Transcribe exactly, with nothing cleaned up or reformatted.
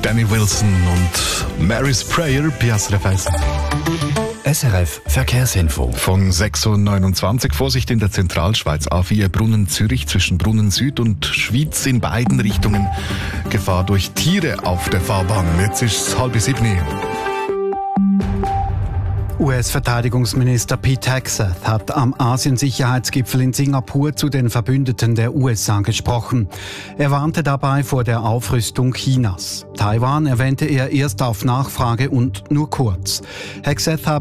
Danny Wilson und Mary's Prayer bei S R F eins. S R F Verkehrsinfo. Von sechs Uhr neunundzwanzig, Vorsicht in der Zentralschweiz, A vier Brunnen Zürich zwischen Brunnen Süd und Schwyz in beiden Richtungen. Gefahr durch Tiere auf der Fahrbahn. Jetzt ist es halb sieben. U S-Verteidigungsminister Pete Hegseth hat am Asien-Sicherheitsgipfel in Singapur zu den Verbündeten der U S A gesprochen. Er warnte dabei vor der Aufrüstung Chinas. Taiwan erwähnte er erst auf Nachfrage und nur kurz. Hegseth habe